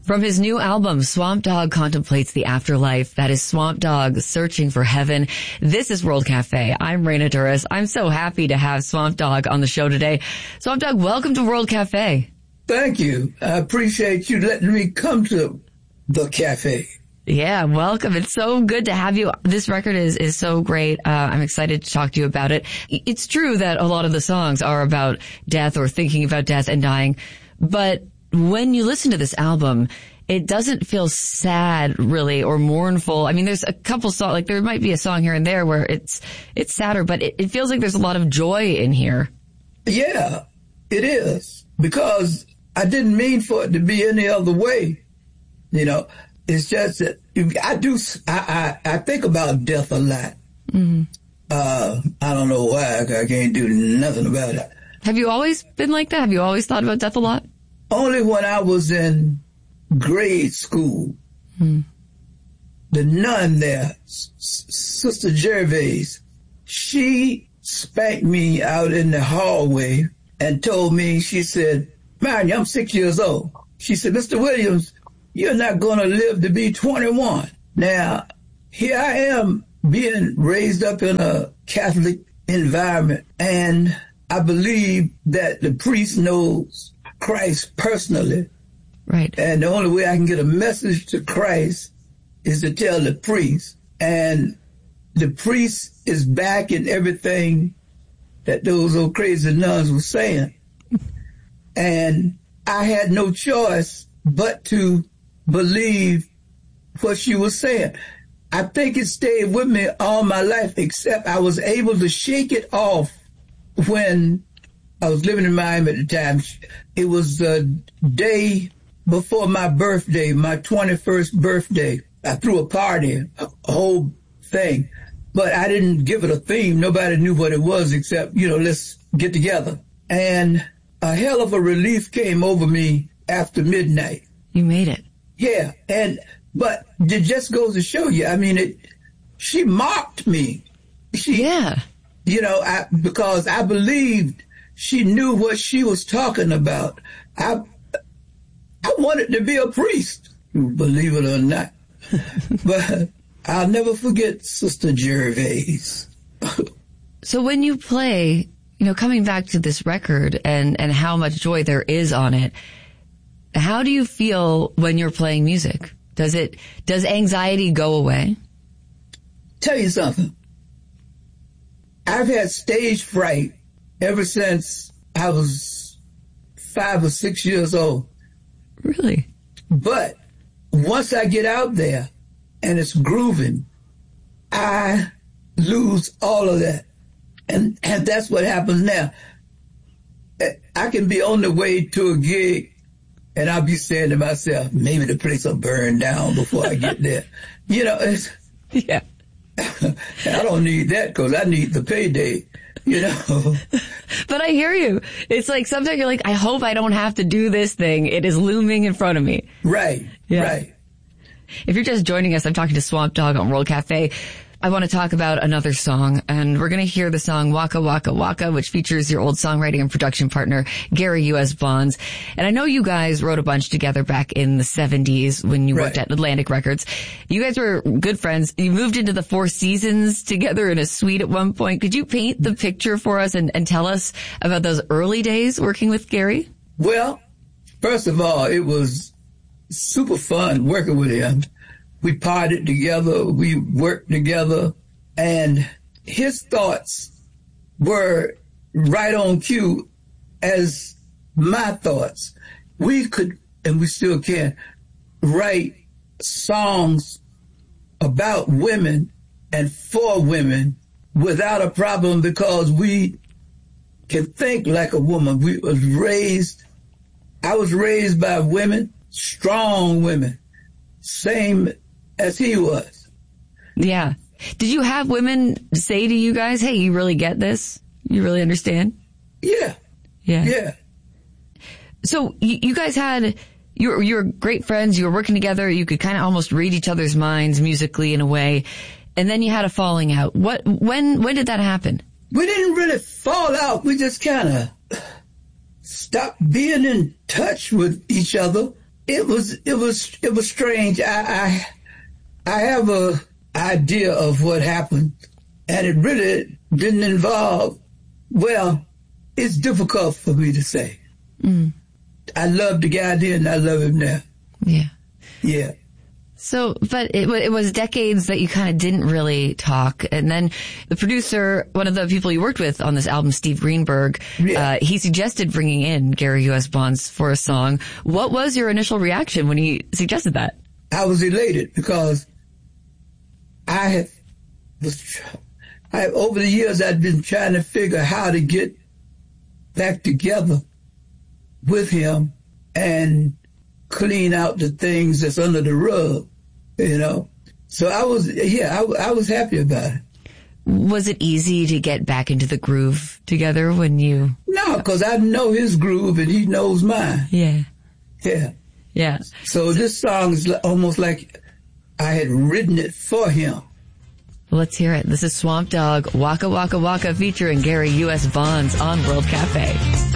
From his new album, Swamp Dogg Contemplates the Afterlife. That is Swamp Dogg Searching for Heaven. This is World Cafe. I'm Raina Douris. I'm so happy to have Swamp Dogg on the show today. Swamp Dogg, welcome to World Cafe. Thank you. I appreciate you letting me come to the cafe. Yeah, welcome. It's so good to have you. This record is so great. I'm excited to talk to you about it. It's true that a lot of the songs are about death or thinking about death and dying, but when you listen to this album, it doesn't feel sad, really, or mournful. I mean, there's a couple songs, like there might be a song here and there where it's sadder, but it feels like there's a lot of joy in here. Yeah, it is. Because I didn't mean for it to be any other way. You know, it's just that I think about death a lot. Mm-hmm. I don't know why. I can't do nothing about it. Have you always been like that? Have you always thought about death a lot? Only when I was in grade school. The nun there, Sister Gervais, she spanked me out in the hallway and told me, she said, "Mind you, I'm 6 years old." She said, "Mr. Williams, you're not going to live to be 21. Now, here I am being raised up in a Catholic environment, and I believe that the priest knows Christ personally. Right. And the only way I can get a message to Christ is to tell the priest. And the priest is backing everything that those old crazy nuns were saying. And I had no choice but to believe what she was saying. I think it stayed with me all my life, except I was able to shake it off when I was living in Miami at the time. It was the day before my birthday, my 21st birthday. I threw a party, a whole thing, but I didn't give it a theme. Nobody knew what it was except, let's get together. And a hell of a relief came over me after midnight. You made it. Yeah, but it just goes to show you, she mocked me. Because I believed she knew what she was talking about. I wanted to be a priest, believe it or not. But I'll never forget Sister Gervais. So when you play, coming back to this record and how much joy there is on it, how do you feel when you're playing music? Does anxiety go away? Tell you something. I've had stage fright ever since I was 5 or 6 years old. Really? But once I get out there and it's grooving, I lose all of that. And that's what happens now. I can be on the way to a gig and I'll be saying to myself, maybe the place will burn down before I get there. Yeah. I don't need that because I need the payday. But I hear you. It's like sometimes you're like, I hope I don't have to do this thing. It is looming in front of me. Right. Yeah. Right. If you're just joining us, I'm talking to Swamp Dogg on World Cafe. I want to talk about another song, and we're going to hear the song Waka Waka Waka, which features your old songwriting and production partner, Gary U.S. Bonds. And I know you guys wrote a bunch together back in the 70s when you worked at Atlantic Records. You guys were good friends. You moved into the Four Seasons together in a suite at one point. Could you paint the picture for us and tell us about those early days working with Gary? Well, first of all, it was super fun working with him. We partied together, we worked together, and his thoughts were right on cue as my thoughts. We could, and we still can, write songs about women and for women without a problem because we can think like a woman. I was raised by women, strong women, same as he was. Yeah. Did you have women say to you guys, hey, you really get this? You really understand? Yeah. So you guys you were great friends. You were working together. You could kind of almost read each other's minds musically in a way. And then you had a falling out. When did that happen? We didn't really fall out. We just kind of stopped being in touch with each other. It was strange. I have a idea of what happened, and it really didn't involve, well, it's difficult for me to say. Mm. I love the guy then, and I love him now. Yeah. Yeah. So, but it was decades that you kind of didn't really talk. And then the producer, one of the people you worked with on this album, Steve Greenberg, he suggested bringing in Gary U.S. Bonds for a song. What was your initial reaction when he suggested that? I was elated because over the years, I'd been trying to figure how to get back together with him and clean out the things that's under the rug, you know. So I was happy about it. Was it easy to get back into the groove together when you... No, because I know his groove and he knows mine. Yeah. Yeah. Yeah. So this song is almost like I had written it for him. Let's hear it. This is Swamp Dogg, Waka Waka Waka, featuring Gary U.S. Bonds on World Cafe.